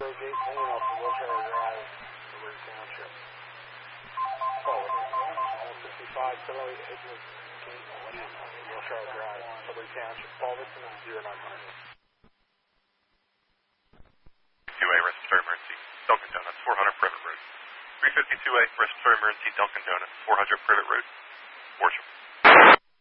Bridge 18 off of Wilshire Drive, Woodbury Township. Forward, 155, Philly, Edgewood, Wilshire Drive, Woodbury Township, forward, 0900. 2A, respiratory emergency, Dunkin' Donuts, 400 Privet Road. 352A, respiratory emergency, Dunkin' Donuts, 400 Privet Road, Worship.